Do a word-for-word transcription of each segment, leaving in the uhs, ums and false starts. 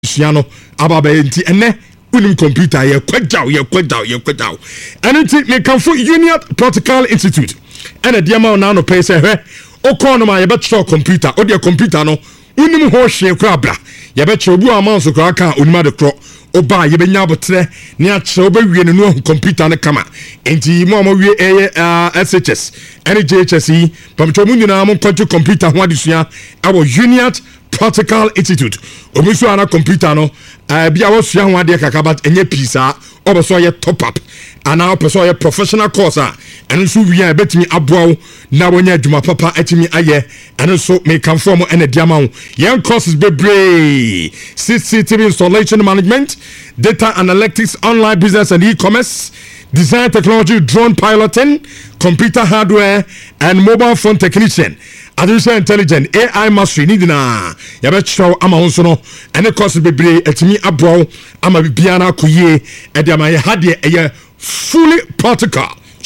Siano Ababa enti ene unim computer ye kwajaw ye kwajaw ye kwajaw enti me kanfo Union Practical Institute ene dia ma na no pay say hwe o call no ma ye betro computer o de computer no unim ho hwe kra bra ye betro obu amanso kra ka onima de kro oba ye benya botre ne a kire obawie ne no computer ne kama enti mo mo wie eye S H S ene J H S E pamcho mu nyina mo kwatu computer ho adesua awo Union Practical Institute obiso ana computer no eh bia wo sua ho ade kaka but enye pisa obeso ye top up ana obeso ye professional course a eno so wi betimi aboa na wonya adwuma papa atimi aye eno so me conform ene diama ho yen courses bebre C C T V installation management, data analytics, online business and e-commerce, design technology, drone piloting, computer hardware and mobile phone technician, artificial intelligence, A I mastery need na ya be chow ama honso no ene course bebre etimi abro ama bibiana koye e de ama ye hade e fully practical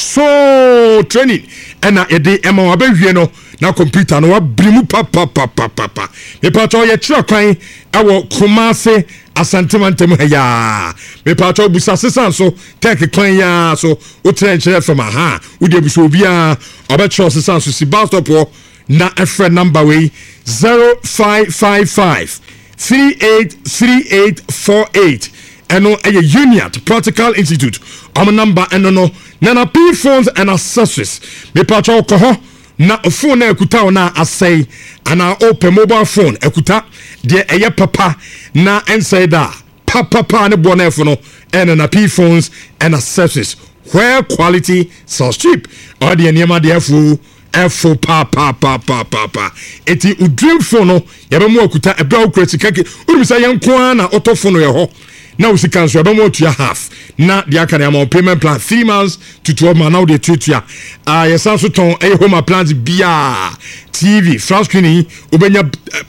so training ena e de ema wa be hwie no na computer no wa brimu pa pa pa pa pa me pa cho ye kira kwan awo Kumase Asantemantam ya me pa cho busa sesan so take kwan ya so o train kire from aha wo de buso bia oba cho sesan so si bus stop na efre number we zero five five five three eight three eight four eight eno a Union Practical Institute on number eno no na P phones and accessories me pa cho ko ho na phone ekuta na asay ana open mobile phone ekuta de eye papa na inside da papa pa ne bonefo no and na P phones and accessories where quality so cheap or the niema de fu efo pa pa pa pa pa pa eti udream phone no ye be mo ekuta e bra okreti kake uru bisa ye nko na auto phone ye ho na usi cancel be mo to half na the aka na payment plan three months to twelve months now the two two ah yes so ton e home appliance bia T V flat screen obenya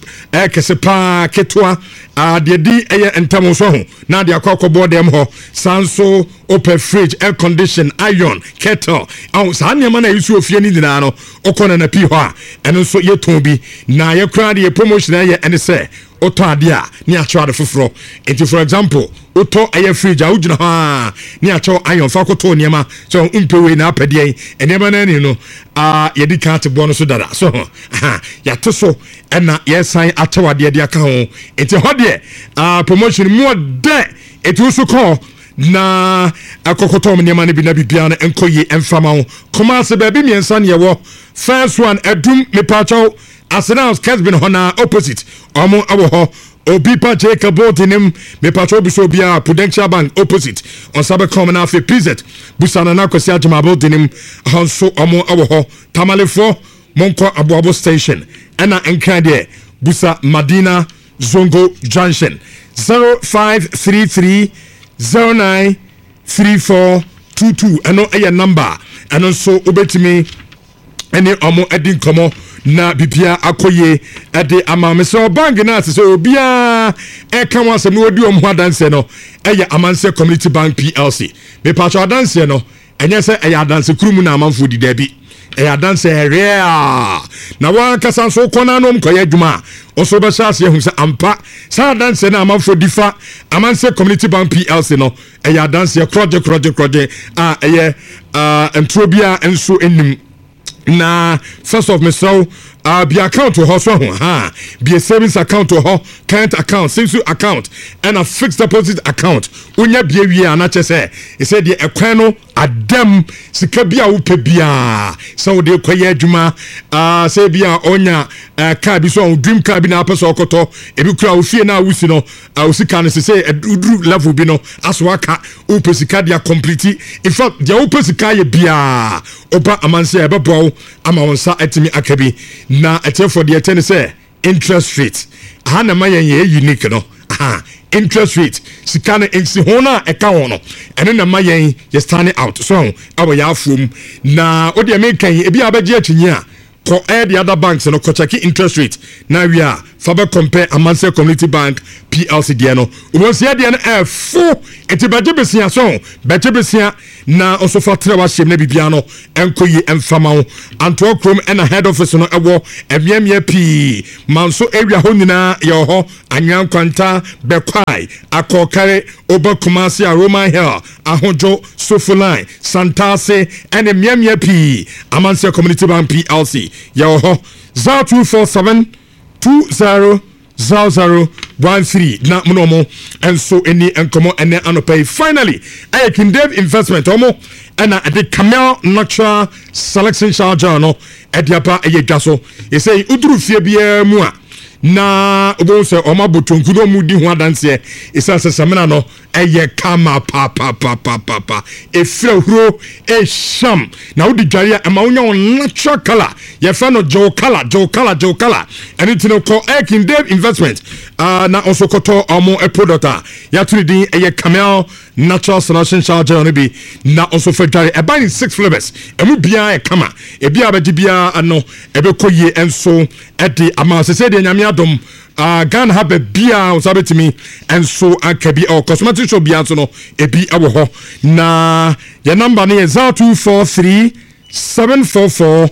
e kese pa ketwa ah de di e entamo so ho na de akwa board dem ho sanso open fridge air condition iron kettle oh sa nyama na yisu ofie ni dina no okona na pi ho a eno so ye ton bi na ye kra de promotion ye ene say oto ade a ni acho ade foforo enti for example oto aye fridge a ugina ha ni acho iron fa koto niema so umpewe na apede enema na ni no ah ye di kan te bo no so dada so ha ya to so ena ye san acho ade ade aka ho enti ho de ah promotion mu de eti so call na akokoto niema na bi na bibia na enkoye emfama ho Kumase baby miensa ne ye wo first one edum me pacho Arsenal's Kesbin Hona opposite Omo Awo Obipa Jacob Botinim me patro biso bia Prudential Bank opposite on sabe come na fe P Z busana na kwesi ajuma Botinim hanso Omo Awo Tamale four Monko Abuabo station ena enka de busa Madina Zongo Junction zero five three three zero nine three four two two eno eye number eno so obetimi ene Omo edin komo na bibia akoye ede amamese bank na se obia e kan wasem no odi omho adanse no eye Amanse Community Bank P L C me pacho adanse no enye se eye adanse kurumu na amanfo di dabi eye adanse area na wa kasa so kona no mkoye adwuma oso be sha se hu se ampa sa adanse na amanfo difa Amanse Community Bank P L C no eye adanse project project project ah eye ah entrobia enso enim na first of myself uh be account to ho so ho ha be a savings account to ho current account savings account and a fixed deposit account unya bia wi ana che say e say de ekwan no adam sika bia wo pe bia so de kwaye adwuma ah say bia onya car bi so dream car bi na person okoto e bi kura wo fie na wusi no o sika no say udru level bi no aso aka wo pe sika dia complete in fact dia wo pe sika ye bia oba Amanse e bebo ama wonsa atimi akabi na ete for the ten say interest rate aha na mayen ye unique no aha interest rate sika na ensi hona e ka ho no ene na mayen ye stand out so awo ya afum na odi e mekan e bi abaje atinyi a ko e the other banks no ko check interest rate na we are faber compare Amanse Community Bank P L C de no wo se de no e fu eti baje besia so baje besia na also for tre wa hyem na bibia no enko yi emfama ho anto krom and head office no ewo emiemie pi manso area ho nyina ye ho anwan kwanta bekwai akokare obakumasi aroma hill ahojo sofuline santase and emiemie pi amanse community bank P L C ye ho zero two four seven two zero zero zero one three na mnomo enso eni enkomo ene anopay finally I can Dave investment omo ena the Camel Natural Selection Charger no ediapa eye dwaso e say uduru fie bia mu a na obo se oma botonku no mu di ho adanse e say sesamena no eye kama pa pa pa pa pa pa e frehuro e sham na udi dware e ma wonya on natural color ye fa no joe color joe color joe color anything no call Ekin Dave investment uh, na also koto omo e product a ya tuni din eye Camel Natural Selection Charger no bi na also for dware e buy six flavors e mu bia e kama e bia ba bia ano e be koye enso e di ama se se de nyame adom uh, Ghana have a bia o sabe timi enso akabi o cosmetic shop bia so no e bi e wo ho na your number na zero two four three seven four four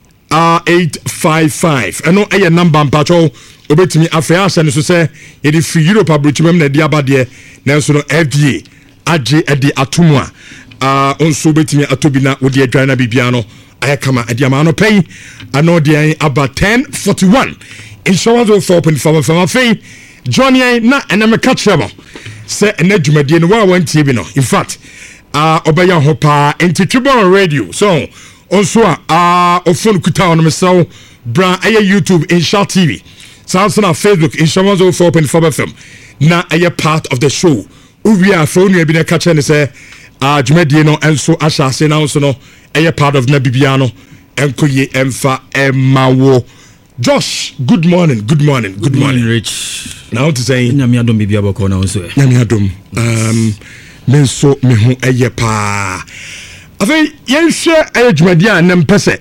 eight five five eno e your number mpacho obetimi afia ase so se e di free Europe abrochimem na di abade na enso no F D A age e di atumwa ah uh, onso obetimi atobi na wo di adwan na bibia no ayakama adiama no pay ano di about ten forty-one insurance of four point five from afei Johnny na ename catchable say enadwumadie no wa wantie bi no in fact ah uh, obeya ho pa intitubon radio so also ah uh, ofon kuta on myself bra aye YouTube Insha T V Samsung na Facebook insurance of four point five F M na aye part of the show we are phone we be na catch and say ah dwumadie no enso asha se na so no aye part of na bibiano enkoye emfa emawo Josh, good morning, good morning, good, good morning. morning, Rich. Now to say, Nyami adom bibia bako na onso. Nyami adom. Um, menso mehu eye pa. Afi yen share eye dwumadia na mpese.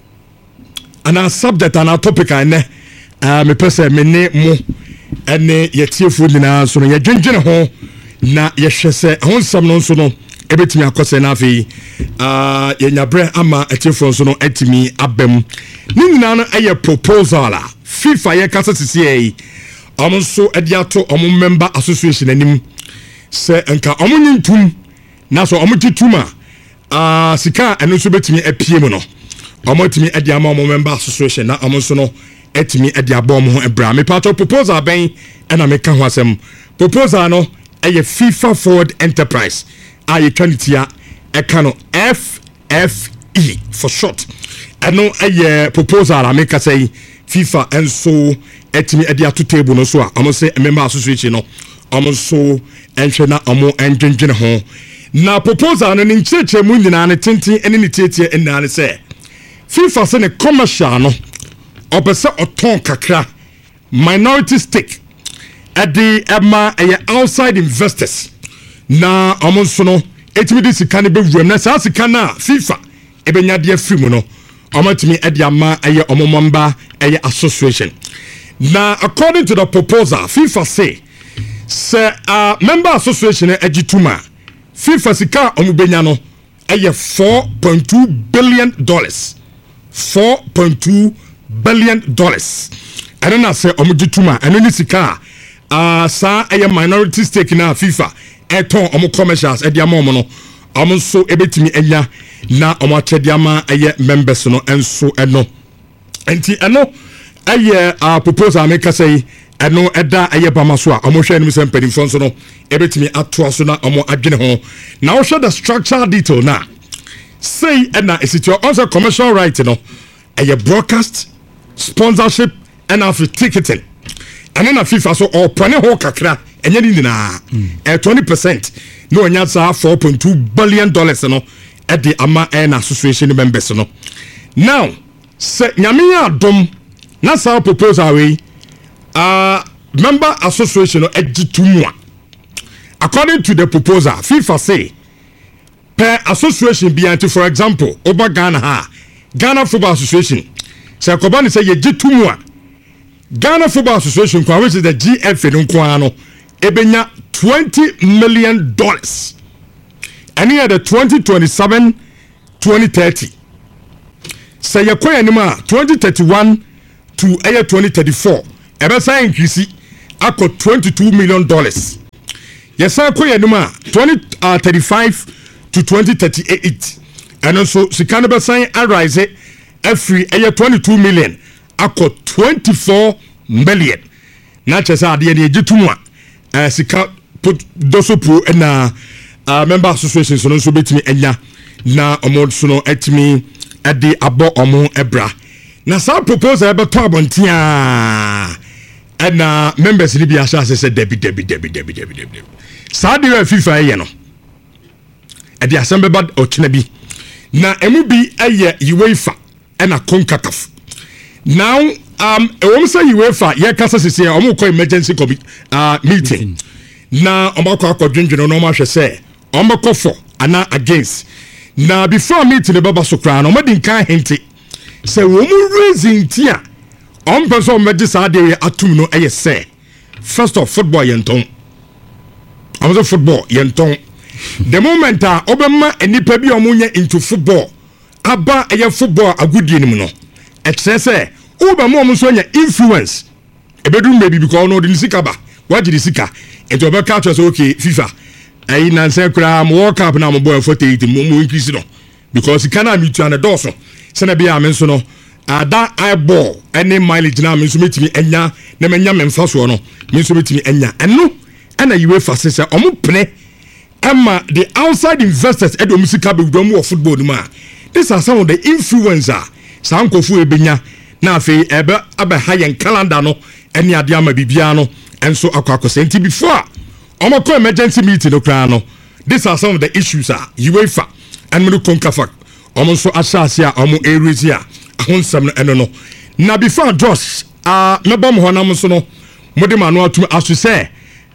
Ana subject ana topic ane. Ah me pese me ne mo ene yetiefo nyina so no ye dwendwene ho na ye hwese ho nsam no so no ebetimi akose na afi ah ye nyabre ama etiefo so no etimi abem. Ni nyina no eye proposal a FIFA ye kasa sisi e omo so ediato omo member association anim se enka omo nyintum na so omo tituma ah sika eno so betimi apiem no omo timi ediama omo member association na omo so no etimi ediabo omo ho ebra me part of proposal ben ena me ka ho asem proposal no eye FIFA Forward Enterprise aye twanitia e ka no F F E for short eno eye proposal a make say FIFA enso etimi edi ato table no so a omo say member association no omo so enhwe na omo endwendwene ho na proposal no ni cheche mu nyina ne tenten ene ne tietie ena ne say FIFA say ne commercial no opese oton kakra minority stake edi ema eye outside investors na omo so no etimi di sika ne bewuram na sa sika na FIFA ebenya de afiri mu no omatimi ediama eye omomamba eye association na according to the proposal FIFA say say uh, member association ejituma FIFA sika omubenya no eye four point two billion dollars four point two billion dollars and then I say omujituma and then sika uh sa eye minority stake na FIFA eton omo commercials ediama omo no omo so ebetimi enya na omo achediama eye members no enso eno enti eno eye a proposal make say eno eda eye bamaso a omo hwe enim sempedi fonso no ebetimi atoa so na omo adwene ho na wo hwe the structure detail na say ena esitio also commercial right no eye broadcast sponsorship and after ticketing and then a FIFA so or pane ho kakra enye ni na eh twenty percent no nya sa four point two billion dollars no at the ama and association members no now se nyame adom na sa proposal we uh member association no egitumwa according to the proposal FIFA say per association be for example over Ghana ha Ghana Football Association se kobani say yegitumwa Ghana Football Association kwa which is the G F no kwa no ebenya twenty million dollars ɛne yɛ the twenty twenty-seven twenty thirty sɛ yɛkɔ anim a twenty thirty-one to ɛyɛ twenty thirty-four ɛbɛsan increase akɔ twenty-two million dollars yɛsan kɔ anim a twenty thirty-five to twenty thirty-eight ɛno nso sika no bɛsan arise every ɛyɛ twenty-two million akɔ twenty-four million na kyerɛ sɛ adeɛ ne ɛgye tum a sika dɔso pro ɛna member association so no nso bɛtumi anya na ɔmo so no ɛtumi ɛde abɔ ɔmo ɛbra na saa proposal ɛbɛtɔ abɔnten a ɛna members ni bi ahyɛ ase sɛ debi debi debi debi debi debi saa de yɛ FIFA yɛ no ɛde asɛm bɛba ɔkyena bi na emu bi ɛyɛ UEFA ɛna CONCACAF now um ɛwɔm sɛ UEFA yɛ kasa sisi ɔmo kɔ emergency committee uh, meeting na ɔmo akɔ akɔdwendwene na ɔmo ahwɛ sɛ ɔmo kɔ for ana against na before meeting bɛba so koraa na ɔmo di nkan hente sɛ wɔn mu raising ti a ɔmo pɛ sɛ ɔmo gye saa de yɛ atum no ɛyɛ sɛ first of football yɛn tɔn ɔmo sɛ football yɛn tɔn the moment a ɔbɛma nipa bi a ɔmo nyɛ into football aba ɛyɛ football agudie nim no ɛkyerɛ sɛ ɔbɛma ɔmo nso anya influence ɛbɛduru maybe because ɔno ɔde ne sika ba wagye ne sika nti ɔbɛka kyerɛ sɛ okay FIFA ɛyi nansa koraa mo world cup na mo bɔ forty eight mo mo increase no because sika na mi tu ana dɔɔso sɛnɛ bi a me nso no ada eyeball ɛne mileage na me nso metimi anya na me nya me mfa so no me nso metimi anya ɛno ɛna UEFA sɛ sɛ ɔmo pene ɛma the outside investors ɛde ɔmo sika be wudom wɔ football no ma this are some of the influencer saa nkɔfo ebenya na afei ɛbɛ abɛ ha yɛn calendar no ɛne ade ama bibia no ɛnso akɔ akɔsɛ nti before ɔmo kɔ emergency meeting no kra no these are some of the issues a UEFA and me CONCACAF ɔmo nso ahyɛ ase a ɔmo erezi a ahonsɛm no ɛno no na before Josh ah mɛbɔ mo hɔ nam nso no mo de ma no atum aso sɛ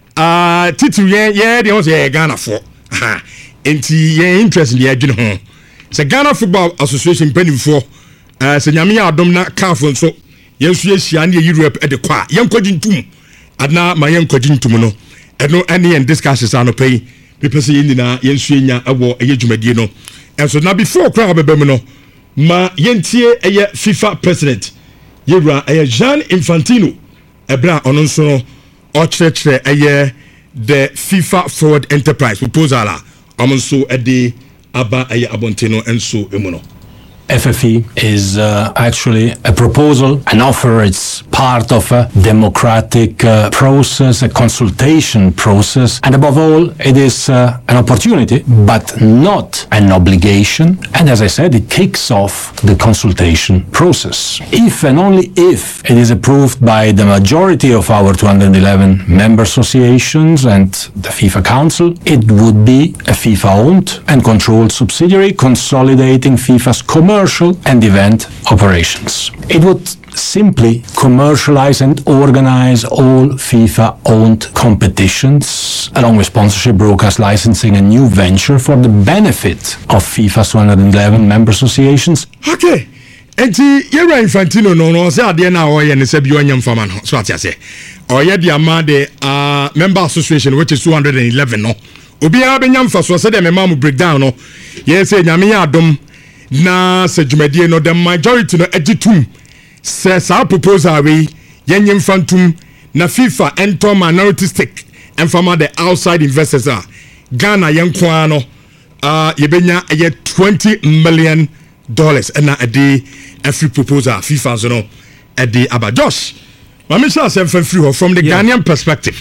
ah titi yɛn yɛn de ho sɛ yɛ Ghana fo ha enti yɛn interest in the adwene ho sɛ Ghana Football Association panimfoɔ eh sɛ nyame yɛ adom na CAF nso yɛn nso yɛhyia ne Europe ɛde kɔ a yɛn kɔgye ntum adna ma yɛn kɔgye ntum no ɛno ɛne yɛn discussions ano pɛyi pepɛ sɛ yɛn nyinaa yɛn nso yɛnya ɛwɔ ɛyɛ dwumadie no ɛnso na before kora bɛbɛ mu no ma yɛntie ɛyɛ FIFA president yɛwura ɛyɛ Gianni Infantino ɛbra ɔno nso no ɔkyerɛkyerɛ ɛyɛ the FIFA Forward Enterprise proposal a ɔmo nso ɛde aba ɛyɛ abɔnten no ɛnso emu no. F F E is uh, actually a proposal, an offer. It's part of a democratic uh, process, a consultation process, and above all, it is uh, an opportunity, but not an obligation. And as I said, it kicks off the consultation process. If and only if it is approved by the majority of our two hundred eleven member associations and the FIFA Council, it would be a FIFA-owned and controlled subsidiary consolidating FIFA's commercial commercial and event operations. It would simply commercialize and organize all FIFA-owned competitions, along with sponsorship, broadcast licensing, a new venture for the benefit of FIFA's two hundred eleven member associations. Okay. Enti yɛwura Infantino no no sɛ adeɛ na ɔyɛ ne sɛ bi ɔnyɛ mfama no so ate ase ɔyɛ de ama de uh, member association which is two hundred eleven no obiara bɛnya mfa so sɛ de mema mu breakdown no yɛ sɛ nyame yɛ adom na sɛ dwumadie no the majority no agitum sɛ saa proposal we yɛnyɛ mfantum na FIFA enter minority stake mfama the outside investors a Ghana yɛnkoa no uh, yɛbɛnya ɛyɛ twenty million dollars and a day every proposal FIFA so no a day about Josh mama sha say free from the yeah. Ghanaian perspective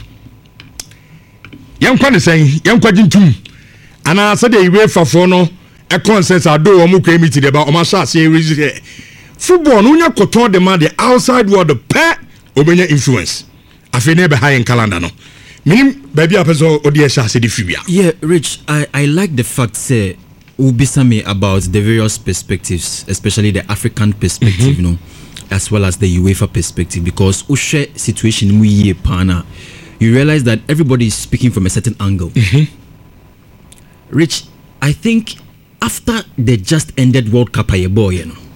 young kwani saying young kwajintum and I said the way for no a consensus I do omu kwemi ti about oma sha say football no nya koton the man the outside world the pet obenya influence afene be high in calendar no minim baby apeso odi sha say the free yeah Rich I I like the fact say Ubisame about the various perspectives, especially the African perspective, mm-hmm. you know, as well as the UEFA perspective, because Ushe situation we pana, you realize that everybody is speaking from a certain angle. Mm-hmm. Rich, I think after the just ended World Cup, aye boy, you know,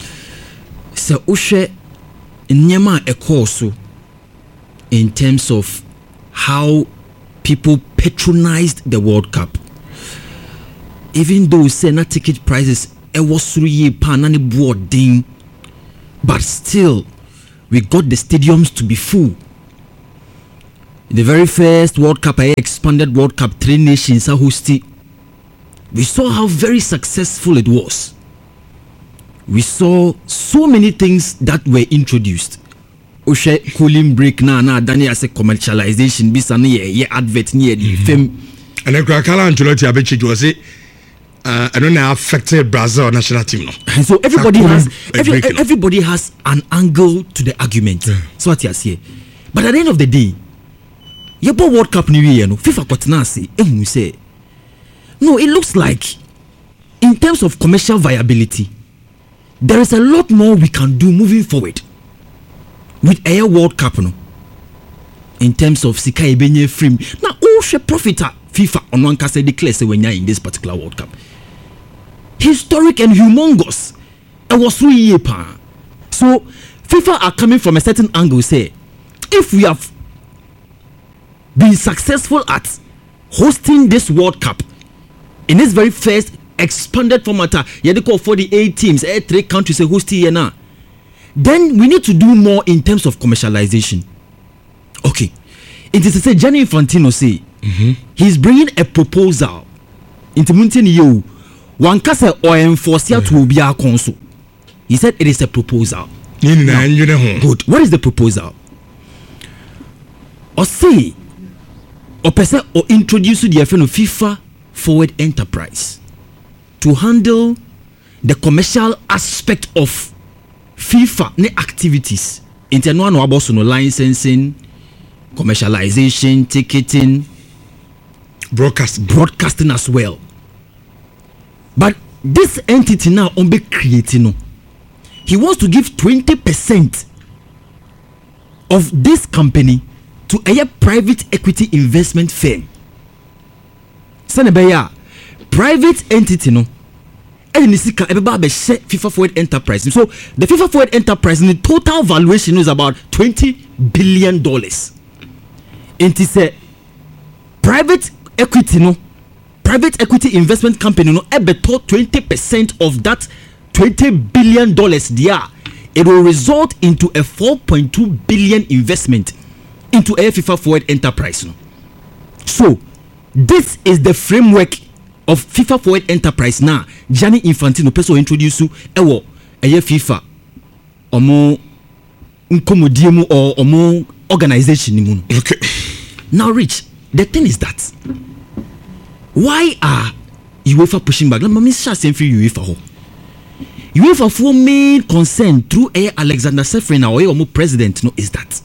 so Ushe nyama ekoso in terms of how people patronized the World Cup. even though say na ticket prices e was three pan and boarding, but still we got the stadiums to be full. In the very first World Cup, I expanded World Cup, three nations are hosting. We saw how very successful it was. We saw so many things that were introduced. Oshe cooling break na na Daniel say commercialization bisa na ye ye advert near the film. And then Carlo Ancelotti abechi was it uh I don't know affected Brazil national team no. And so everybody has every, everybody has an angle to the argument. Yeah. So what you say. But at the end of the day, you bought World Cup New Year no FIFA kotena say ehun say no, it looks like in terms of commercial viability there is a lot more we can do moving forward with a World Cup no in terms of sika ebenye frame na o hwe profiter FIFA on one can say declare say when you in this particular World Cup historic and humongous it was three year pa. So FIFA are coming from a certain angle say if we have been successful at hosting this World Cup in its very first expanded format, you had to call forty-eight teams, eh, three countries hosting here now. Then we need to do more in terms of commercialization. Okay, it is to say Gianni Infantino say mm-hmm. he's bringing a proposal into Muntin you one kase or enforce to be a council. He said it is a proposal. Now, good. What is the proposal? Or say or person or introduce the F N of FIFA Forward Enterprise to handle the commercial aspect of FIFA ne activities. Internal no about no licensing, commercialization, ticketing, broadcasting, broadcasting as well. But this entity now on be creating no. He wants to give twenty percent of this company to a private equity investment firm. Senebeya private entity no and nisika ebeba be FIFA Forward Enterprise. So the FIFA Forward Enterprise the total valuation is about twenty billion dollars. It is a private equity no private equity investment company no ebeto twenty percent of that twenty billion dollars there. It will result into a four point two billion investment into a FIFA Forward Enterprise. So this is the framework of FIFA Forward Enterprise now. Gianni Infantino person introduce you ewo eye FIFA omo nkomodiemu or omo organization ni mu. Okay. Now Rich, the thing is that why are UEFA pushing back? Let me share something UEFA ho. UEFA for main concern through a Alexander Sefrin or omo president no is that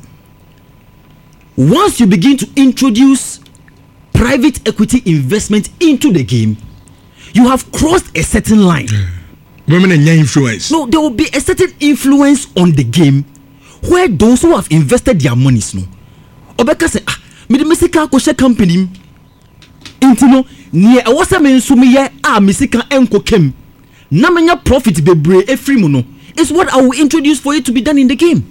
once you begin to introduce private equity investment into the game, you have crossed a certain line. Women and influence. No, there will be a certain influence on the game where those who have invested their monies no. Obeka say ah, me the misika ko share company into no near a wasa me nsumi ye ah misika enko kem. Na menya profit bebre efri mu no. Is what I will introduce for it to be done in the game.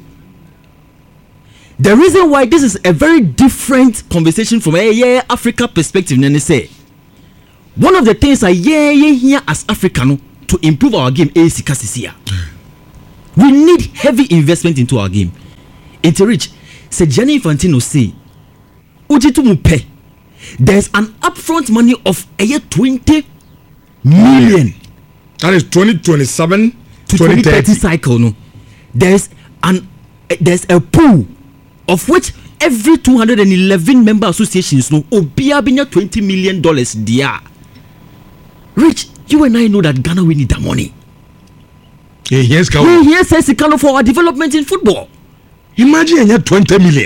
The reason why this is a very different conversation from a yeah, Africa perspective, Nene say one of the things I yeah, yeah here as African to improve our game is Sikasisia. We need heavy investment into our game. Into Rich, say Gianni Infantino say, Ujitu mupe. There's an upfront money of a year twenty million. That is twenty twenty-seven to twenty thirty cycle. No, there's an there's a pool of which every two hundred eleven member associations no obia binya twenty million dollars dia. Rich, you and I know that Ghana we need the money. Yeah, yes, we here says it can for our development in football. Imagine you twenty million.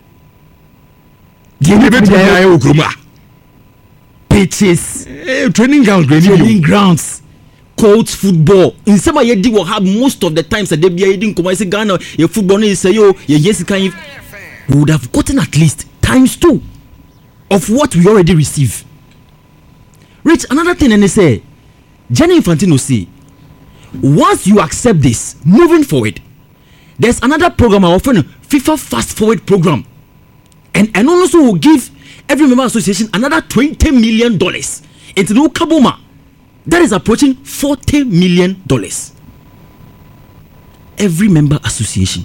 Pitches, uh, training grounds, training grounds, coach football. In some way, they will have most of the times that they be eating. Come say Ghana, your football is say yo, yes, can we would have gotten at least times two of what we already receive. Rich, another thing, and they say, Gianni Infantino say, once you accept this, moving forward, there's another program I offer, FIFA Fast Forward program, and and also will give every member association another twenty million dollars into the Kabuma that is approaching forty million dollars. Every member association.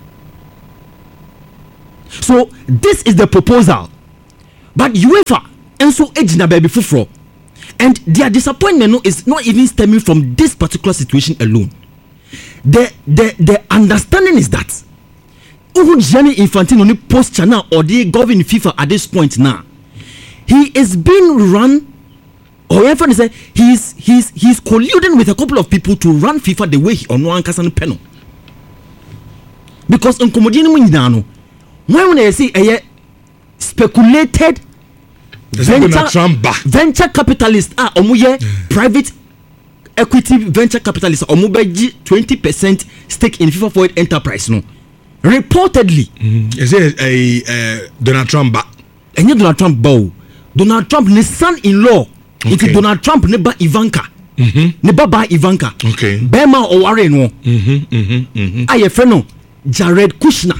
So this is the proposal, but UEFA and so ejina baby fufro, and their disappointment is not even stemming from this particular situation alone. The the the understanding is that Gianni Infantino ni post channel or the govern FIFA at this point now, he is being run. Or everyone say he's he's he's colluding with a couple of people to run FIFA the way he on one Kassan Peno. Because in Comodini Munano, when they say a speculated venture, venture capitalist are omuye private equity venture capitalist omubeji twenty percent stake in FIFA Forward Enterprise no. Reportedly, mm. is it a, a Donald Trump ba? And Donald Trump bow. Donald Trump his son-in-law. Okay. Into Donald Trump neba Ivanka. Mm-hmm. Neba ba Ivanka. Okay. Bema or Warren no. Mm-hmm. Mm-hmm. Mm-hmm. Aye friend Jared Kushner.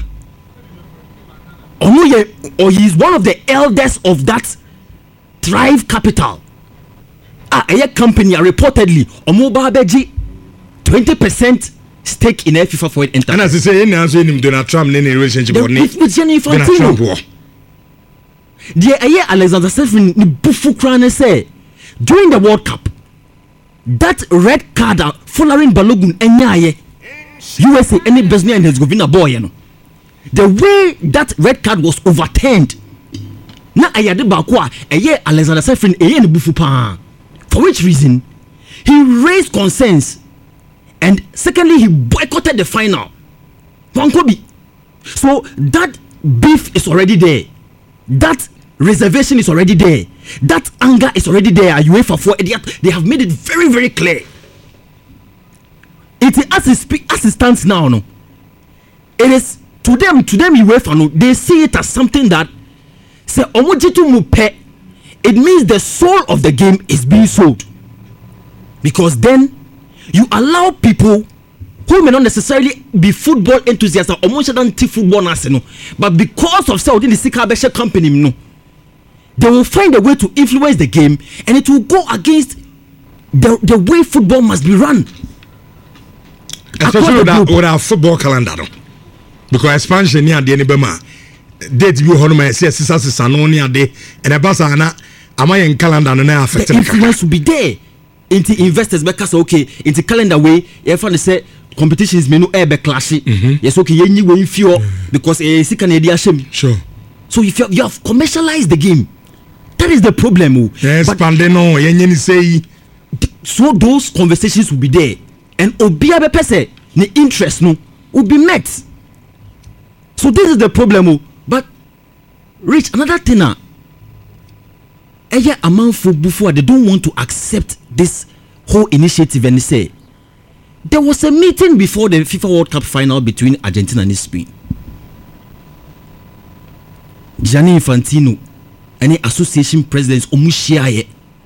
Or he is one of the elders of that Thrive Capital. Ah, a company reportedly Omoba beji twenty percent stake in FIFA Forward Enterprise. And as I say, any answer him Donald Trump in relationship with Donald Trump. The aye Alexander Sefrin ni bufu krane say during the World Cup, that red card following Balogun enyaye U S A any Bosnia and Herzegovina boy, you know. The way that red card was overturned, na ayade bakwa eye Alexander Sefrin eye ni bufu pa. For which reason he raised concerns, and secondly he boycotted the final. Wankobi. So that beef is already there. That reservation is already there. That anger is already there. UEFA for they have made it very, very clear. It is as it speak as it stands now. No, it is to them. To them, UEFA no, they see it as something that say omojitu mupe. It means the soul of the game is being sold, because then you allow people who may not necessarily be football enthusiasts or emotional football no, but because of say within the Sikabesha company no, they will find a way to influence the game, and it will go against the, the way football must be run. Especially with our, with our football calendar, no? Because expansion near the Nibema date you hold my C S S Sanonia day and a basana am I in calendar and I affect the influence will be there. Into investors because okay, into calendar way, if I say competitions may no air backlash. Yes, okay, you will feel because a sick Canadian shame. Sure. So if you have, you have commercialized the game, that is the problem. Yes, Pandeno, you say. So those conversations will be there, and Obia Bepese, the interest no will be met. So this is the problem. But Rich, another thing now. Aya amanfo before they don't want to accept this whole initiative, and they say there was a meeting before the FIFA World Cup final between Argentina and Spain. Gianni Infantino and the association presidents omushiaye.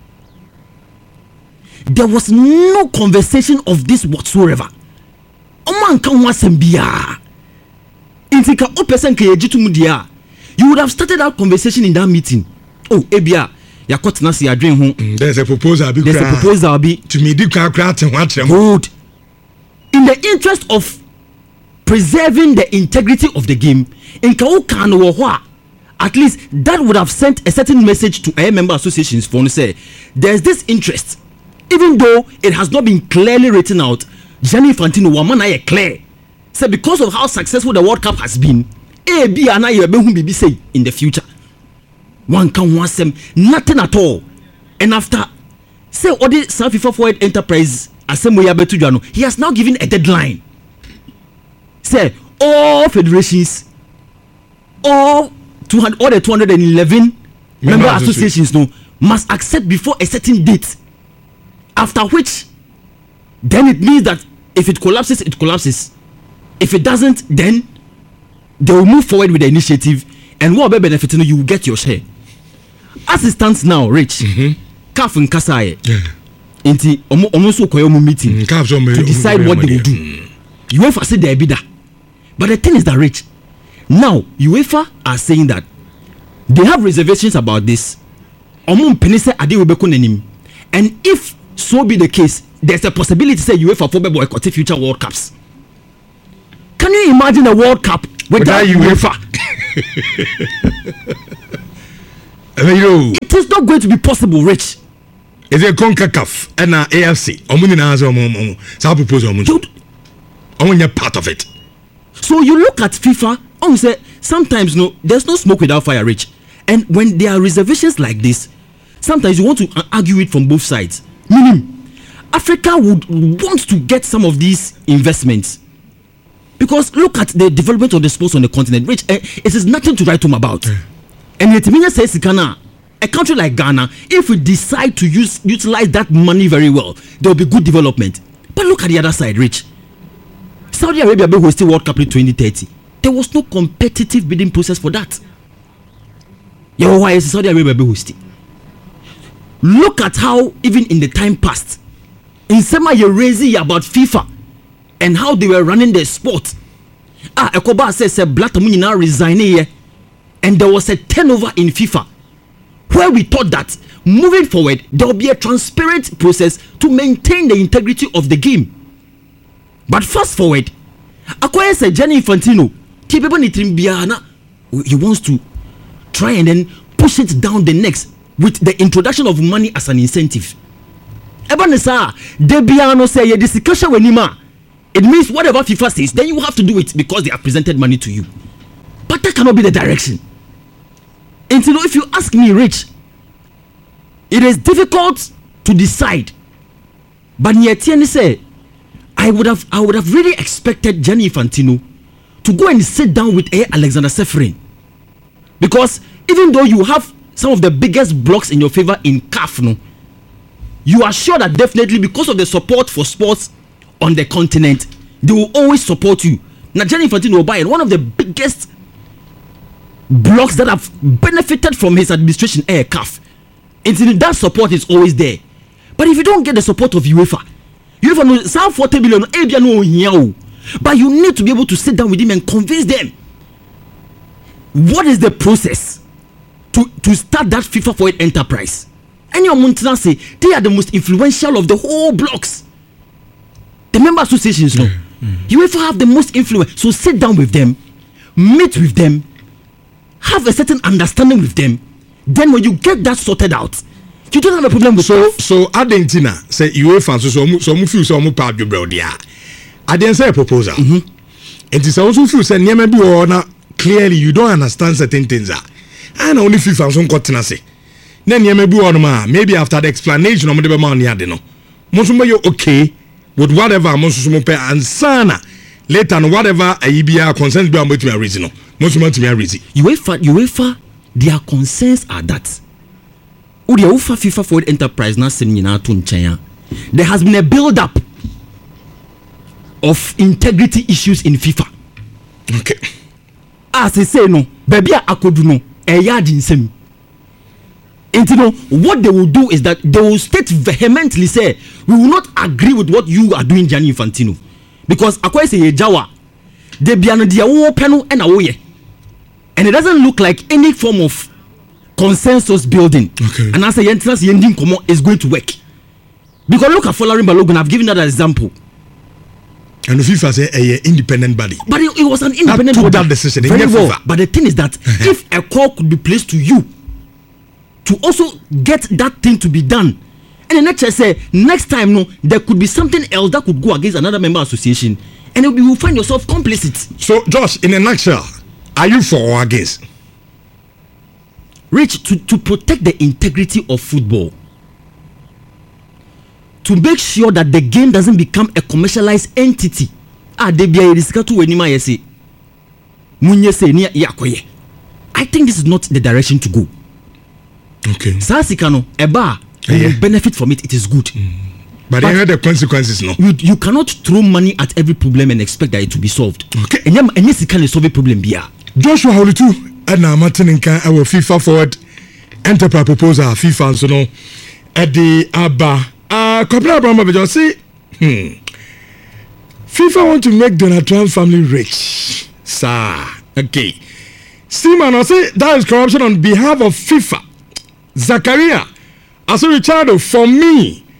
There was no conversation of this whatsoever. Oman kan wasem bia. Intika o person ke yejitu mudia. You would have started that conversation in that meeting. Oh, ebia ya kotena si adwen ho. There's a proposal be There's a proposal be to me di kwa kwa te ho good. In the interest of preserving the integrity of the game, in Kaukan or at least that would have sent a certain message to our member associations for say there's this interest, even though it has not been clearly written out. Gianni Infantino wamana clear say because of how successful the World Cup has been, A B and I be say in the future. One can want them nothing at all, and after say all the South FIFA Forward Enterprise assembly abetu he has now given a deadline. Say all federations, all two hundred, all the two hundred eleven member associations no must accept before a certain date. After which, then it means that if it collapses, it collapses. If it doesn't, then they will move forward with the initiative, and what benefit you know, you will get your share. As it stands now, Rich, Kaf and Kasaye, inti almost so koyo meeting to decide what they will do. UEFA said they be that, but the thing is that Rich, now UEFA are saying that they have reservations about this. And if so be the case, there's a possibility say UEFA for boycott future World Cups. Can you imagine a World Cup without UEFA? It is not going to be possible, Rich. Is it CONCACAF and uh, A F C? Omuni na azo omo sa propose omo. Omo part of it. So you look at FIFA, on say sometimes no, there's no smoke without fire, Rich. And when there are reservations like this, sometimes you want to argue it from both sides. Meaning, Africa would want to get some of these investments. Because look at the development of the sports on the continent, Rich. Uh, it is nothing to write home about. Mm. And yet, Minya says, Ghana, a country like Ghana, if we decide to use utilize that money very well, there will be good development. But look at the other side, Rich. Saudi Arabia will host the World Cup in twenty thirty. There was no competitive bidding process for that. Yeah, why is Saudi Arabia will host it? Look at how, even in the time past, in Sema Yerezi about FIFA and how they were running their sport. Ah, Ekoba says a black community now resigning here, and there was a turnover in FIFA where we thought that moving forward there will be a transparent process to maintain the integrity of the game. But fast forward, Akoya said Gianni Infantino, he wants to try and then push it down the necks with the introduction of money as an incentive. Ebanesa, Debiano say a discussion with Nima. It means whatever FIFA says, then you have to do it because they have presented money to you. But that cannot be the direction. And you know, if you ask me, Rich, it is difficult to decide. But yet, say, I would have, I would have really expected Gianni Infantino to go and sit down with A. Alexander Seferin, because even though you have some of the biggest blocks in your favor in C A F, no, you are sure that definitely because of the support for sports on the continent, they will always support you. Now, Gianni Infantino will buy one of the biggest blocks that have benefited from his administration, eh, C A F. And that support is always there. But if you don't get the support of UEFA, UEFA knows some forty billion, but you need to be able to sit down with him and convince them. What is the process to, to start that FIFA Forward enterprise? And your Montana say they are the most influential of the whole blocks. The member associations, no. Mm. UEFA have the most influence. So sit down with them, meet with them, have a certain understanding with them. Then when you get that sorted out, you don't have a problem with so stuff. So Argentina say UEFA so so so mu feel so mu pa dwebro dia. I didn't say a proposal. Mm-hmm. And it's also feel say niam bi o na clearly you don't understand certain things. And only FIFA so nkotina say. Na niam bi o no ma maybe after the explanation o mo de be ma on ade no. Mo so you okay with whatever mo so mo pe ansana later no whatever ayibia concerns be am between reason no. Mo so mo tumi reason. UEFA UEFA their concerns are that Udia Ufa FIFA Forward Enterprise na sem nyina to nchen. There has been a build up of integrity issues in FIFA. Okay. As they say no, baby akodu no, e yard nsem. And you know what they will do is that they will state vehemently say we will not agree with what you are doing, Gianni Infantino, because akwai say Jawa they be an dia wo penu and awoye. And it doesn't look like any form of consensus building. Okay. And as a entrance ending common is going to work. Because look at Folarin Balogun, I've given that as an example. And the FIFA say a independent body. But it, it was an independent that body. That decision. Very well. FIFA. But the thing is that if a call could be placed to you to also get that thing to be done, and the next I say next time no, there could be something else that could go against another member association, and you will find yourself complicit. So, Josh, in a nutshell, are you for or against? Rich, to, to protect the integrity of football, to make sure that the game doesn't become a commercialized entity. Ah, they be a risk to any my say. Munye say near yakoye. I think this is not the direction to go. Okay. Sasikano, eba, you will benefit from it. It is good. Mm. But, but I heard the consequences, no. You, you cannot throw money at every problem and expect that it will be solved. Okay. And yes, it can solve a problem. Bia. Joshua Holitu. And now Martin in can our FIFA Forward Enterprise proposal FIFA so no at the Abba uh couple of Abraham just say hmm FIFA want to make Donald Trump family rich. Sir. Okay. Seaman I say that is corruption on behalf of FIFA. Zakaria. As a Richard, for me,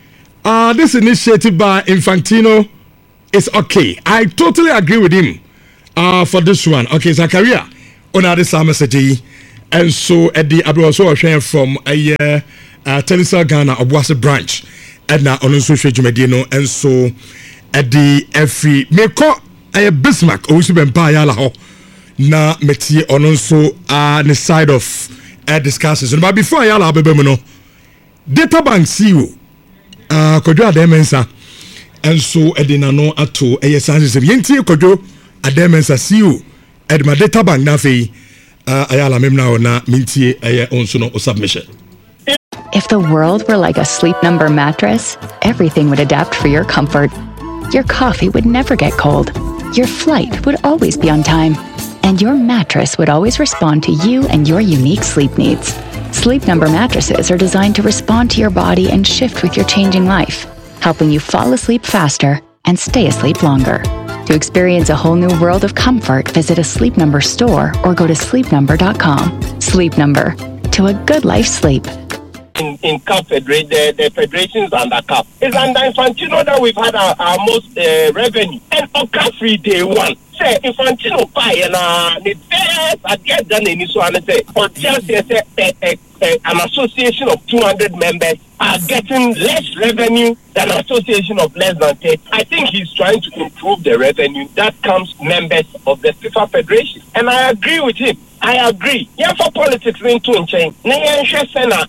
uh, this initiative by Infantino is okay. I totally agree with him uh, for this one. Okay, Zakaria, on other summer city, and so at the Abu also from a year, uh, Telisa Ghana Obuasi branch, and now on social Jumedino, and so at the every me call a Bismarck, always been by Yalaho, na meti on also uh, the side of uh, discussions. But before Yala Bebemino, data bank C E O, uh, Kodwa Demensa. And so edina no ato eye sanse yenti kodwo ademensa C E O edma data bank na fe ayala memna ona mintie eye onso no submission. If the world were like a Sleep Number mattress, everything would adapt for your comfort. Your coffee would never get cold. Your flight would always be on time. And your mattress would always respond to you and your unique sleep needs. Sleep Number mattresses are designed to respond to your body and shift with your changing life, helping you fall asleep faster and stay asleep longer. To experience a whole new world of comfort, visit a Sleep Number store or go to sleep number dot com. Sleep Number, to a good life sleep. In, in CAF, the, the federations under CAF. It's under Infantino that we've had our, our most uh, revenue. And on CAF free day one. Say Infantino buy and uh, the best at the end done in this one. Say, for just say, uh, uh, uh, an association of two hundred members are getting less revenue than an association of less than ten. I think he's trying to improve the revenue that comes members of the FIFA Federation. And I agree with him. I agree. Yeah, for politics into chain. Yes,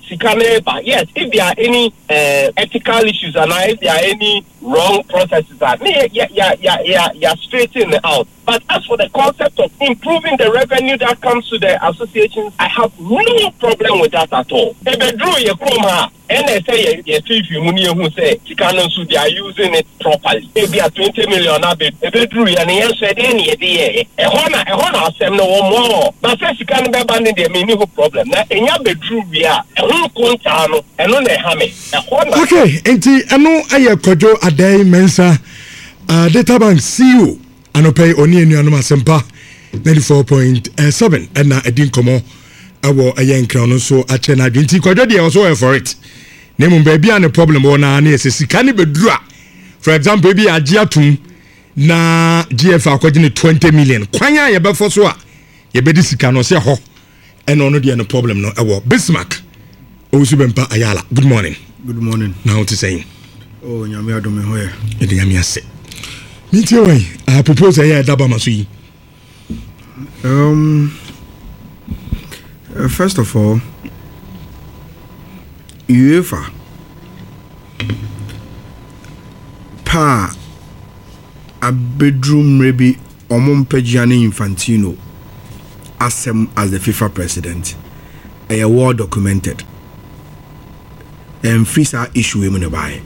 if there are any uh, ethical issues and if there are any wrong processes, yeah, yeah, yeah, yeah, yeah, yeah, straightening it out. But as for the concept of improving the revenue that comes to the associations, I have no problem with that at all. If they drew your chroma, and they say, yes, if you money who say, they are using it properly. If they are twenty million, if they drew your name, said any idea, a honor, a honor, some no more. But first, you can't be abandoned the mini problem. Now, in your bedroom, we are a whole contano, and on the hammer, a honor. Okay, and I know I have Kojo Ade Mensa, uh, data bank C E O. Ano pay oni enu anoma sempa ninety-four point seven and na edin komo awo ayen crown no so ache na adwenti kwadwo de also for it nemu baby an problem wona na esika ne bedura for example bi age atum na G F akwaje ne twenty million kwanya ye befo so a ye bedi sika no se ho and ono de no problem no awo Bismarck osu bempa ayala. Good morning. Good morning. Now to saying oh nyame adome hoye e de nyame ase Meeting way, I propose a year Dabamasi. Um, uh, first of all, UEFA pa a bedroom maybe Omon Gianni Infantino as him as the FIFA president. A war documented and freeze our issue in the buy.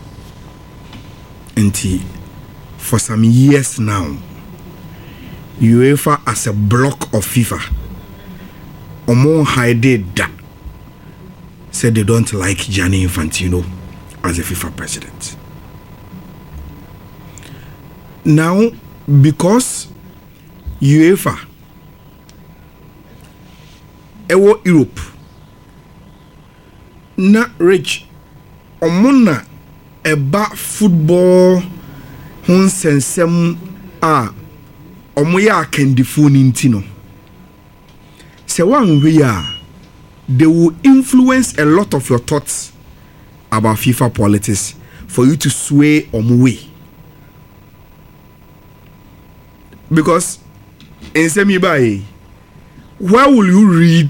And for some years now, UEFA as a block of FIFA, Omo hided that said they don't like Gianni Infantino as a FIFA president. Now, because UEFA, Ewo Europe, not rich, Omona eba football. Hun sensem a omoya akandifo ni ntino se wan we a they will influence a lot of your thoughts about FIFA politics for you to sway omwe because in semi by where will you read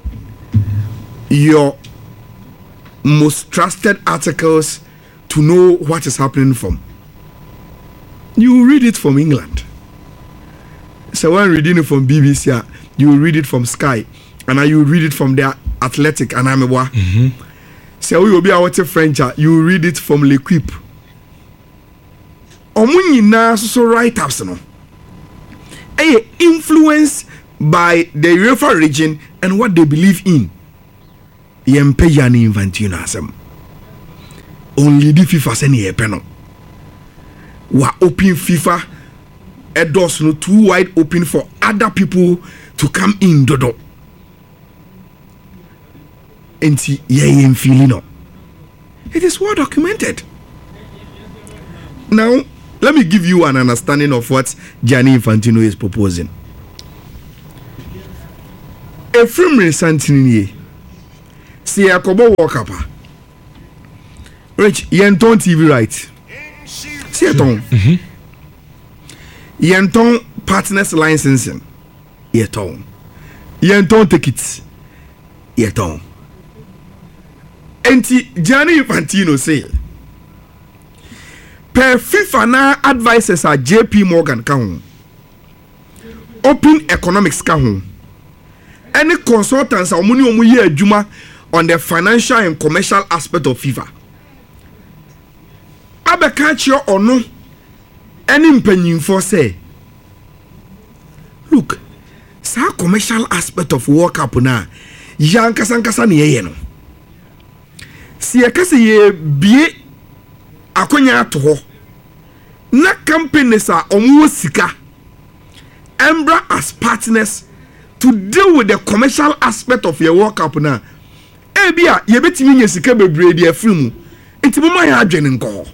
your most trusted articles to know what is happening from? You read it from England. So when reading it from B B C, you read it from Sky, and you read it from the Athletic and Amewa. Mm-hmm. So we will be our French. You read it from L'Equipe. Omuni na so write ups no. Eh, influenced by the UEFA region and what they believe in. Yempe Gianni Infantino asem. Only the FIFA send ye penal. Wa open FIFA a doors no too wide open for other people to come in dodo. Enti ye feeling no. It is well documented. Now, let me give you an understanding of what Gianni Infantino is proposing. A film recently, see a kobo walk up. Rich, Yenton T V right. See a ton. Yenton partners licensing. Yeton. Yenton tickets. Yeton. Enti Gianni Infantino say per FIFA na advisors are J P Morgan ka ho, Open Economics ka ho, any consultants are money omu ye adwuma on the financial and commercial aspect of FIFA. Abeka chio ono any mpanyimfo say, look, sa commercial aspect of World Cup na yankasa nkasa ne ye no. Si ekase ye bie akonya ato ho na companies are omu sika embra as partners to deal with the commercial aspect of your World Cup na ebia ye betimi nye sika bebre de afrimu enti mo man adwene nko.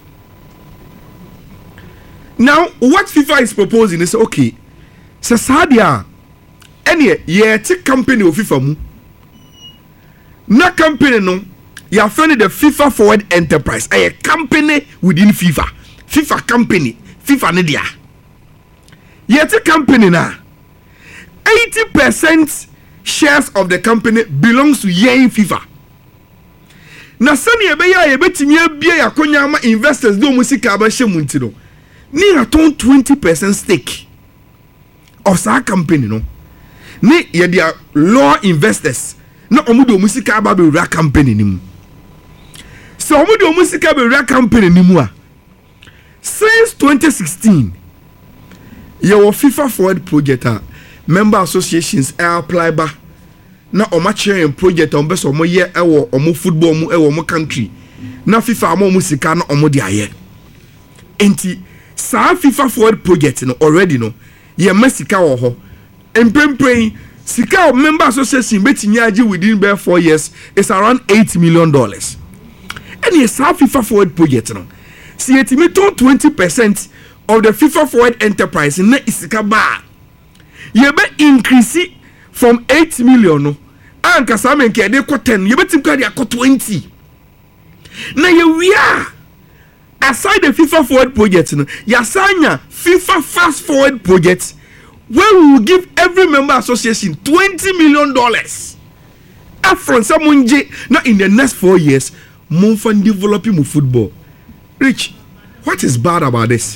Now what FIFA is proposing is okay, so sadia any ye ti company of FIFA mu na company no you are friendly the FIFA Forward Enterprise, a company within FIFA. FIFA company, FIFA Nidia. Yet a company now. eighty percent shares of the company belongs to Yen FIFA. Na sani ebeya ebetimi abia yakonyama investors do musika abashe muntino. Ni aton twenty percent stake of sa company no. Ni ye dia law investors na omudo musika ababe ra company nimu. So omudo musika be ra company nimu a since twenty sixteen your FIFA Forward project a member associations are apply ba na oma chair project on beso omo ye ewo omo football mu ewo omo country na FIFA amo musika na omo de aye enti sa FIFA Forward project no already no ye masika wo ho empempren sika of member association betimi agi within be four years is around eight million dollars. And yes, FIFA Forward project no. See it me twenty percent of the FIFA Forward enterprise in isika ba. You be increase it from eight million no. And kasame nke de ko ten, you be tim ka de ko twenty. Na you we are aside the FIFA Forward project no, ya sanya FIFA Fast Forward project where we will give every member association twenty million dollars. Afron someone now in the next four years more fun developing more football. Rich, what is bad about this?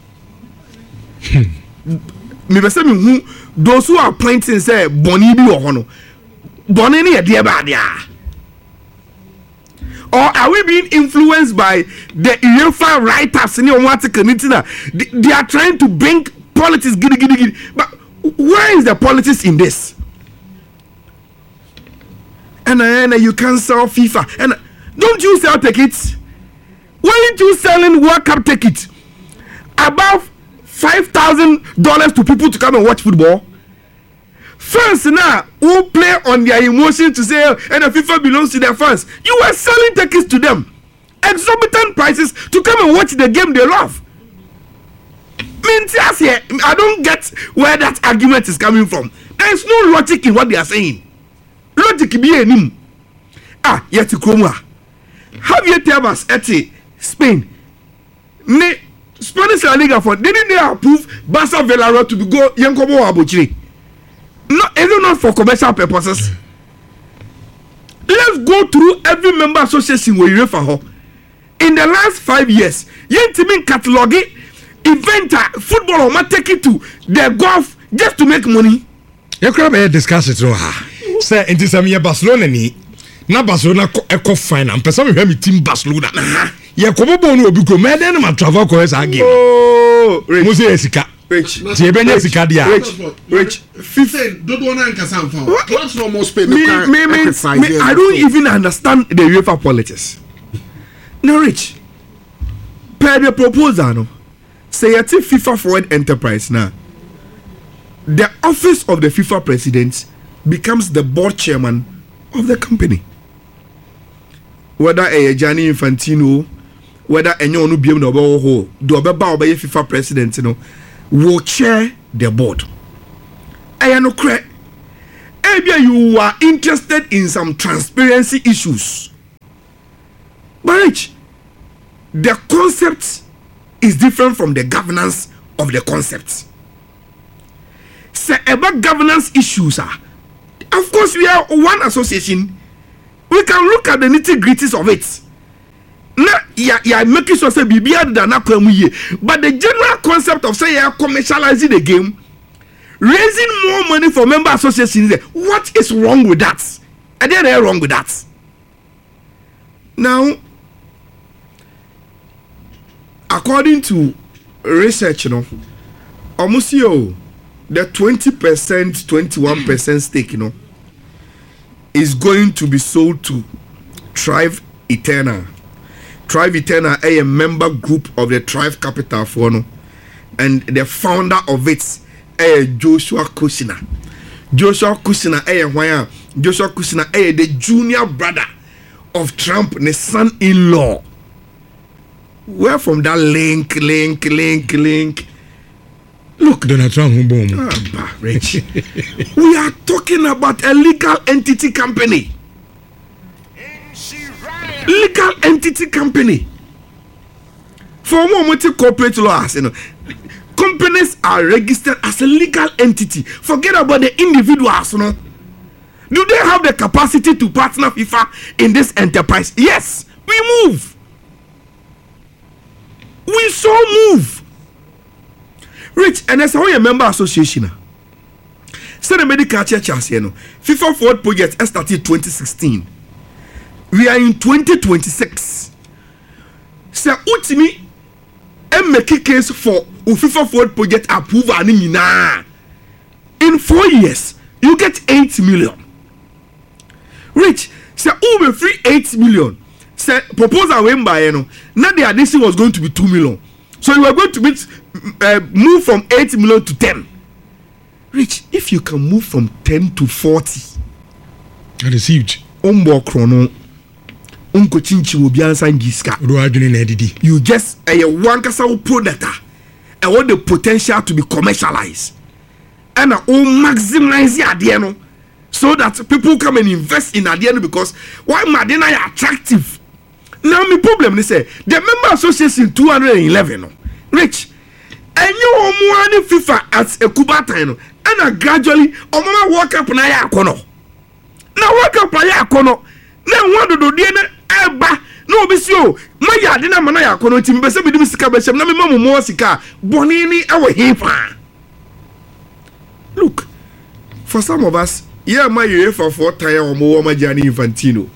Me be say me who those who are pointing say boni bi wo hono. Boni ni e de ba dia. Or are we being influenced by the UEFA writers in your article? They, they are trying to bring politics, giddy, giddy, giddy. But where is the politics in this? And, and, and you cancel FIFA. And don't you sell tickets? Weren't you selling World Cup tickets above five thousand dollars to people to come and watch football? Fans now who play on their emotion to say, and the FIFA belongs to their fans. You were selling tickets to them, exorbitant prices to come and watch the game they love. I don't get where that argument is coming from. There is no logic in what they are saying. Logic be any. Ah, yet Kromwa. Have you tell us at Spain? Ne Spanish La Liga for didn't they approve Barca Villarreal to be go Yankobo Abuchiri? No, even not for commercial purposes. Let's go through every member association we refer her. In the last five years, Yentimin catalog event football or take it to the golf just to make money. You can't discuss it. Say, it is a Barcelona ni. Na Barcelona eco fine. I'm person me team Barcelona. Ya kobo bonu obi ko me den ma travel ko esa game. Oh, mo se esika. Rich. Je benye esika dia. Rich. Rich. fifteen don't want to cancel for. That's no more space. Me, me, me, me, I don't even understand the UEFA politics. No, Rich. Per the proposal no. Say at FIFA Forward Enterprise now. The office of the FIFA president becomes the board chairman of the company. Whether a Gianni Infantino, whether any one be no ho do obeba obey FIFA president you know will chair the board. I no cre maybe you are interested in some transparency issues. But the concept is different from the governance of the concept. Say about governance issues are, of course we are one association. We can look at the nitty-gritties of it. Na ya ya making sure say bibia da na kwamu ye, but the general concept of say ya commercializing the game, raising more money for member associations, what is wrong with that? And then they're wrong with that. Now, according to research, you know, almost yo, the twenty percent, twenty-one percent stake, you know, is going to be sold to Thrive Eternal. Thrive Eternal is a member group of the Thrive Capital Fund, and the founder of it is Joshua Kushner. Joshua Kushner is why Joshua Kushner is the junior brother of Trump, the son-in-law. Where from that link, link, link, link? Look, Donald Trump, boom. Ah, Rich. We are talking about a legal entity company. Legal entity company. For a moment, corporate laws, you know, companies are registered as a legal entity. Forget about the individuals, you know. Do they have the capacity to partner FIFA in this enterprise? Yes, we move. We so move. Rich, and as a member association, say the medical church as you know, FIFA Forward project started twenty sixteen. We are in twenty twenty-six. Say ultimately, and make a case for FIFA Forward project approval. In four years, you get eight million. Rich, say who will free eight million. Say proposal went by you know. Now the addition was going to be two million. So you are going to meet, uh, move from eight million to ten. Rich, if you can move from ten to forty, that is huge. Umbo chrono, unko chinchi will be answering giska. You just a one kasa product, and want the potential to be commercialized, and uh, maximize the idea, so that people come and invest in idea because why Madina are attractive. Now my problem is say the member association two hundred eleven no Rich and you omo FIFA at a Cuba time and a gradually omo work up na ya akono na work up ya akono na won do de na eba na obi si o ma ya de na mana ya akono tim be se bi dim sika be shem na me mamu mo sika boni ni e wo hefa. Look, for some of us yeah my UEFA for tire omo ma Gianni Infantino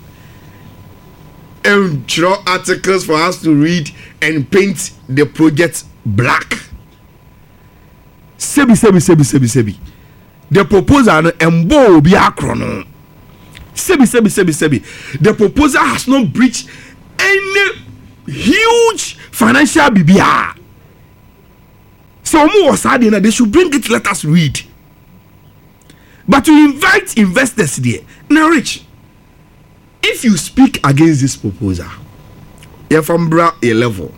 and draw articles for us to read and paint the project black. Sebi, sebi, sebi, sebi, sebi. The proposal embo be acronym. Sebi, sebi, sebi, sebi. The proposal has not breached any huge financial B B R. So more sadly, they should bring it. Let us read. But to invite investors there now, Rich. If you speak against this proposal, you're from bra a level.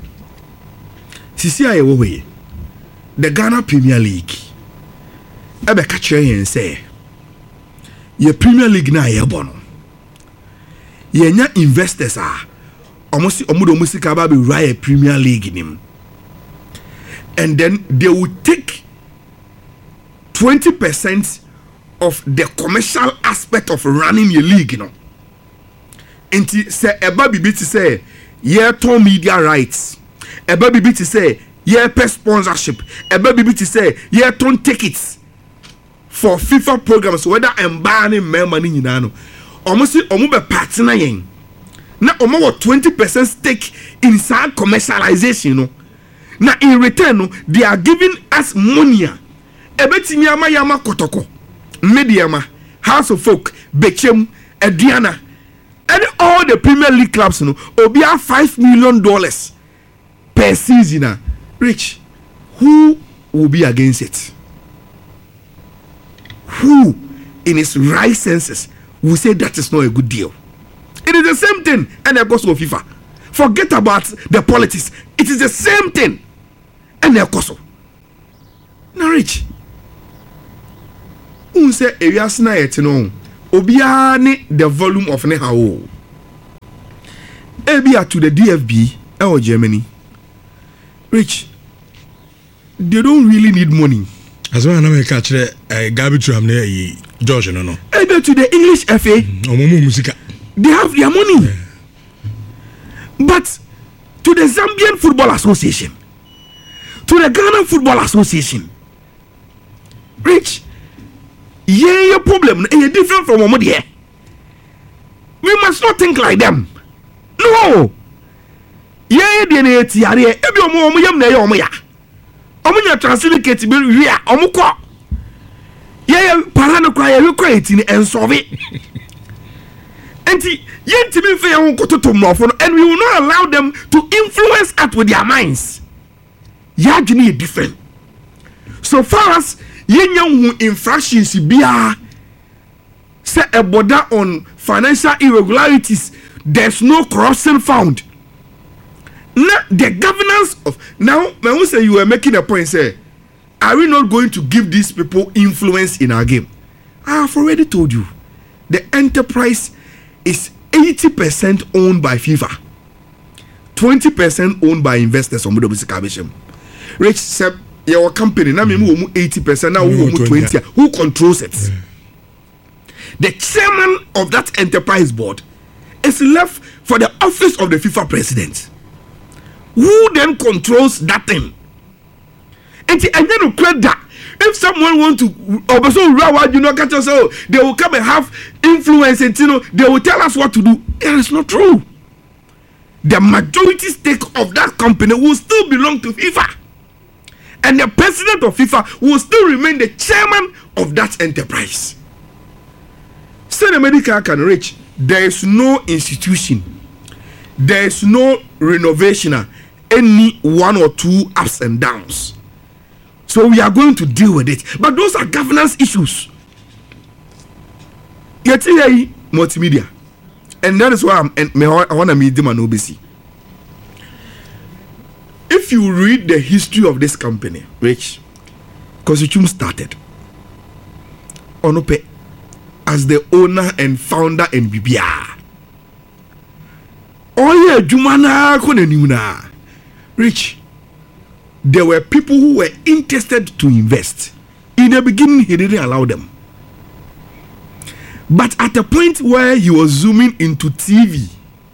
Sisi aye wo the Ghana Premier League. Ebe catch you say, your Premier League na ye bono. Ye nya investors are almost omudo musika ba be right Premier League nim. And then they will take twenty percent of the commercial aspect of running your league, you know. Inti say eba bibi ti say yeah ton media rights, eba bibi ti say yeah pay sponsorship, eba bibi ti say yeah ton tickets for FIFA programs whether embarning me money nyina no omo si omo be partner yen na omo wo twenty percent stake in some commercialization no na in return no they are giving us money ebetimi ama yama kotoko mediama House of Folk Bechem Ediana and all the Premier League clubs, you know, will be at five million dollars per season. Rich, who will be against it? Who, in his right senses, will say that is not a good deal? It is the same thing, and it goes to FIFA. forget about the politics. It is the same thing. And they're also. Now, Rich. Un say areas na yet no. Obia ni the volume of ne how. Ebia to the D F B or Germany. Rich. They don't really need money. As well, I'm catch a garbage from there, George, no, no. Ebia to the English F A. Mm, they have their money. Yeah. But to the Zambian Football Association, to the Ghana Football Association, Rich, yeah, your problem is different from what here. We must not think like them. No. Yeah, the net yare. Ebi omo omo yam na ya omo ya. Omo nya translate bi wi a omo kọ. Yeah, para no kwa ya we kwa etini ensolve. Enti yentimi fe ho kototom no fo no, and we will not allow them to influence us with their minds. Ya dwene is different. So far as yenya hu infractions bia say a border on financial irregularities, there's no corruption found. Now the governance of now when we say you were making a point, say, are we not going to give these people influence in our game? I have already told you the enterprise is eighty percent owned by FIFA, twenty percent owned by investors on Mudobusi. Rich said your company now mm-hmm. eighty percent now mm-hmm. twenty. Who controls it? Yeah. The chairman of that enterprise board is left for the office of the FIFA president, who then controls that thing. And then credit. If someone want to also you know catch us, oh, they will come and have influence and you know they will tell us what to do. It is not true. The majority stake of that company will still belong to FIFA, and the president of FIFA will still remain the chairman of that enterprise. Say the medical can reach. There is no institution, there is no renovation, any one or two ups and downs. So we are going to deal with it. But those are governance issues. Yet here multimedia. And that is why I'm and I want to meet them and O B C. If you read the history of this company, Rich, Constitution started Onope as the owner and founder and B B R. Oh yeah, Jumana Konenuna. Rich. There were people who were interested to invest. In the beginning, he didn't allow them. But at a point where he was zooming into T V,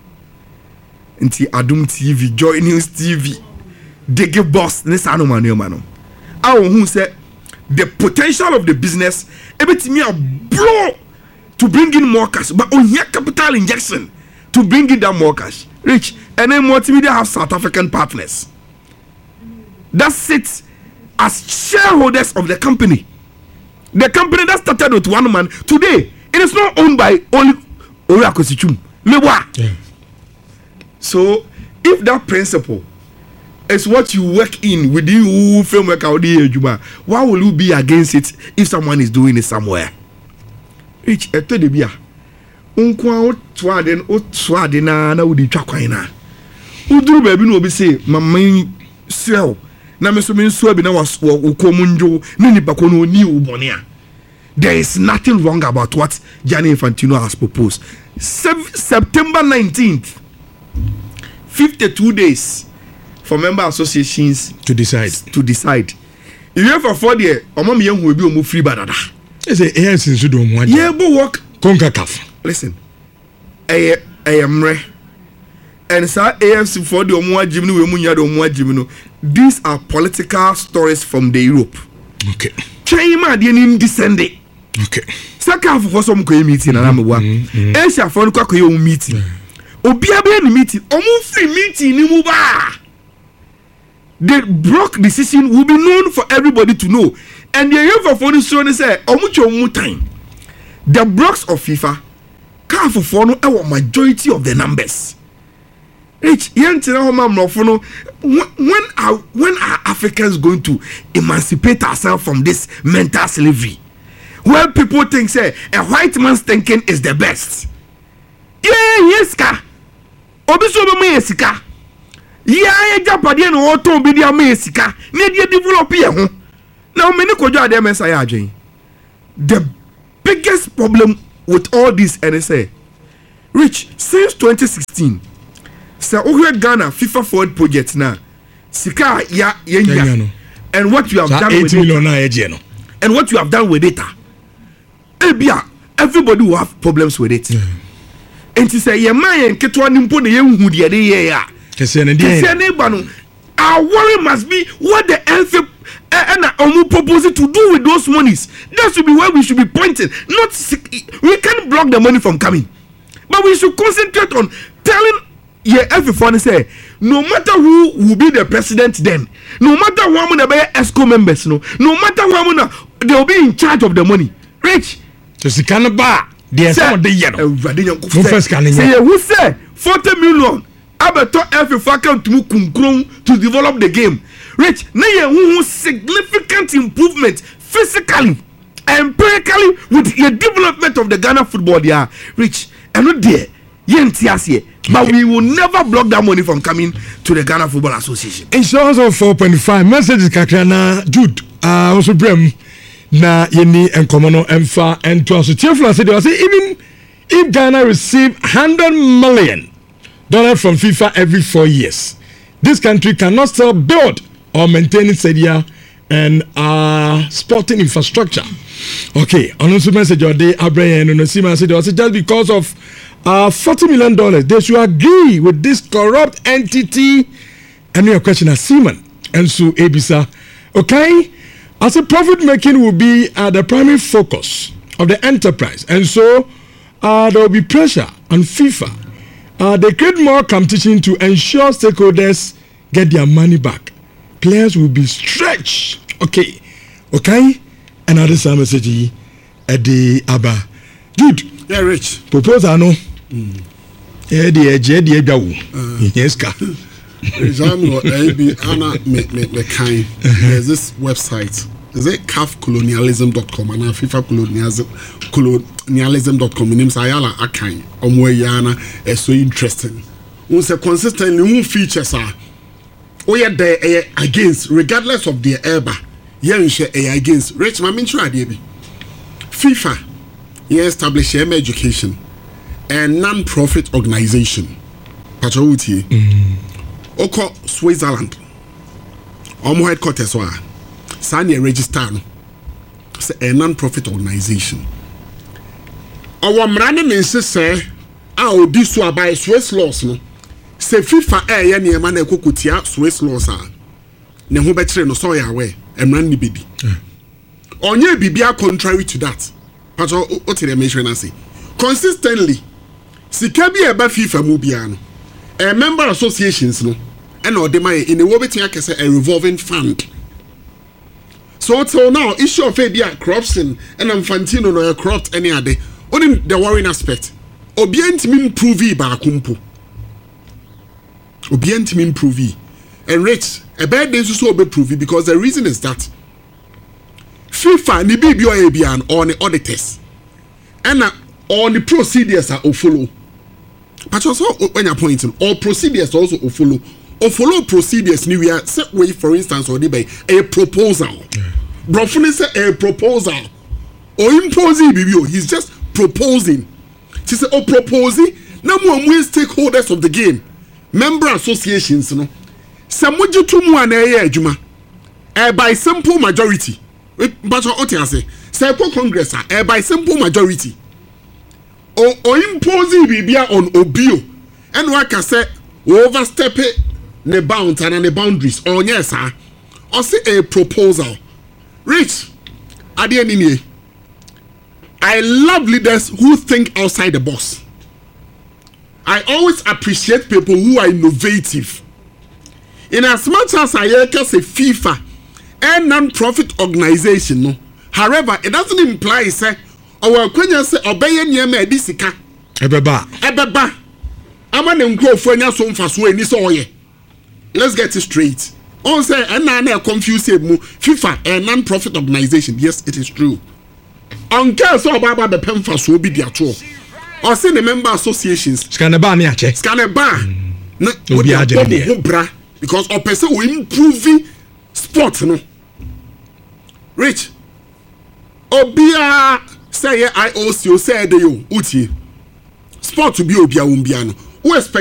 into Adum T V, Joy News T V, they give boss this animal mano. Our who said the potential of the business, everything me a blow to bring in more cash, but on your capital injection to bring in that more cash. Rich, and then multimedia have South African partners that sits as shareholders of the company. The company that started with one man, today it is not owned by only Oriakosichum. Yeah. So if that principle is what you work in within who framework, why will you be against it if someone is doing it somewhere? Rich, I told you, unkwa otwade otwade na na udi twakwan na uduru ba bi no obi say mama sell na me so me nso abi na wakomunjo na ni bako no ni ubone a. There is nothing wrong about what Gianni Infantino has proposed. September nineteenth, fifty-two days for member associations to decide to decide. If you for four years, omo me yen hu obi omo free badada. Is it here since you don't want? Yeah, but work CONCACAF. Listen, I am re, and sir A F C for the Omwa Jimmy, Munya, the Omwa Jimmy. These are political stories from the Europe. Okay. China didn't descend. Okay. Saka for some meeting, and I'm one. Asia for the meeting. Obiabe meeting, Omu free meeting, Nimuba. The Brock decision will be known for everybody to know. And the year for phone show say, Omucho mu time. The blocks of FIFA can for no our majority of the numbers. Rich, yentina homa mrofono when are when are Africans going to emancipate ourselves from this mental slavery? Where people think say a white man's thinking is the best. Yeah, yes, ka. Obi obi so be me sika ya ya japade no oton bi dia me sika na dia develop ye ho na me ne kojo ade me say adwen the biggest problem with all this and say Rich since twenty sixteen say Ohwe Ghana FIFA Forward project na sika ya ya and what you have so done with it no. and what you have done with it ebia everybody will have problems with it and to say ye man ketwa nimpo na ye hu de de ye ya kese ne de kese ne ba no our worry must be what the N F F and omu propose to do with those monies. That should be where we should be pointing. Not we can't block the money from coming, but we should concentrate on telling yeah everyone say no matter who will be the president then, no matter who among the ESCO members, no, no matter who among they will be in charge of the money. Rich, so she can't buy the some the year. Say who say forty million. Abeto every account to to develop the game. Rich, na ye significant improvement physically, empirically with the development of the Ghana football. Yeah, Rich, and not there. But we will never block that money from coming to the Ghana Football Association. Insurance of four point five messages kakrana Jude. Ah, also brem na yeni enkomono emfa and to us. Tiafla said they say even if Ghana receive hundred million dollars from FIFA every four years, this country cannot still build or maintain its area and uh, sporting infrastructure. Okay, on also message your day, Abraham and Osima said just because of uh, forty million dollars, they should agree with this corrupt entity. And your question is Seaman and so Ebisa. Okay, as a profit making will be uh, the primary focus of the enterprise, and so uh, there will be pressure on FIFA. Uh, they create more competition to ensure stakeholders get their money back. Players will be stretched. Okay. Okay? Another same message at the Abba. Good. Yeah, Rich. Proposal no. Mm. Yeah, the edge, the edge. Yes, ka. Example, maybe Anna me me me kind. There's this website. Is it C A F colonialism dot com and FIFA colonialism colonialism dot com? Names Ayala Akai. Omweyana is so interesting. Once a consistently new features are oh yeah they against regardless of their error. Yeah, we share against. Rich, my main try be FIFA. Yeah, establish M education and non-profit organization. Patrauti. Oko Switzerland. Omo headquarters wa. Sanya register no. Say a non-profit organization. Our mrane mense say a odi so by Swiss laws no. Say FIFA eh ya niema na ekokutia Swiss laws a. Ne ho be kire no so ya we emran ni bibi. Onye bibia contrary to that. But what they mention say consistently sika bi e ba FIFA mu bia no. A member associations no and or dem in a wo betia kese a revolving fund. So till now, issue of a corruption and Infantino no corrupt any other. Only the worrying aspect. Obient mean provey barakumpo. Obient mean provey. And rich, a bad day so be provey because the reason is that FIFA ni B B O A B an on the auditors. And all the procedures are follow. But also when you're pointing, all procedures also follow. Or follow procedures ni we are set way for instance or by a proposal. Brofuni say a proposal. Or imposing B B O, he's just proposing. She say oh proposing. Now more we stakeholders of the game, member associations, you know. Some would you to one a juma. Eh by simple majority. But what I say, say Congress eh by simple majority. Or or imposing B B on Obio. And what I say overstep it. Ne bounds and the boundaries or yes sir or say a proposal. Rich at the end I love leaders who think outside the box. I always appreciate people who are innovative. In as much as I can say FIFA a non-profit organization no. However, it doesn't imply say our kwenya say obey nyema edisika ebeba ebeba ama ne nkrofo anya so mfaso ani so oye. Let's get it straight. On say and now confuse mu FIFA a non-profit organization. Yes, it is true. On case so baba be pem fa so bi dia to. Or say the member associations. Scan ba me ache. Scan ba. na Obi we agye dey ne. bra because or person we improve sport no rich obia say I O C O say dey o utie sport to be obia wo bia no who expect